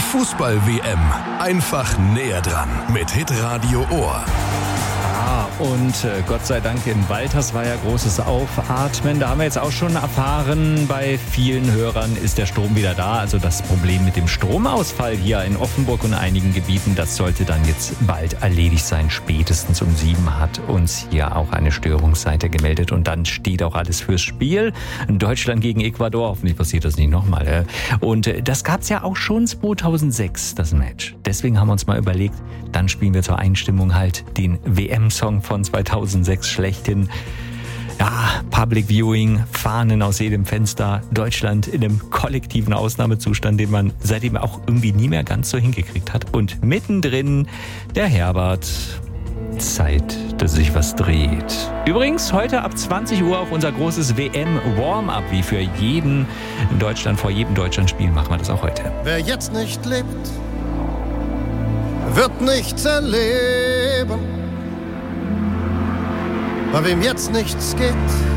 Fußball-WM. Einfach näher dran mit Hitradio Ohr. Und Gott sei Dank in Waltersweier großes Aufatmen. Da haben wir jetzt auch schon erfahren, bei vielen Hörern ist der Strom wieder da. Also das Problem mit dem Stromausfall hier in Offenburg und einigen Gebieten, das sollte dann jetzt bald erledigt sein. Spätestens um 7 hat uns hier auch eine Störungsseite gemeldet. Und dann steht auch alles fürs Spiel. Deutschland gegen Ecuador. Hoffentlich passiert das nicht nochmal. Und das gab es ja auch schon 2006, das Match. Deswegen haben wir uns mal überlegt, dann spielen wir zur Einstimmung halt den WM-Song von 2006 schlechthin. Ja, Public Viewing, Fahnen aus jedem Fenster, Deutschland in einem kollektiven Ausnahmezustand, den man seitdem auch irgendwie nie mehr ganz so hingekriegt hat. Und mittendrin der Herbert. Zeit, dass sich was dreht. Übrigens, heute ab 20 Uhr auf unser großes WM-Warm-Up, wie für jeden in Deutschland, vor jedem Deutschlandspiel machen wir das auch heute. Wer jetzt nicht lebt, wird nichts erleben. Bei wem jetzt nichts geht,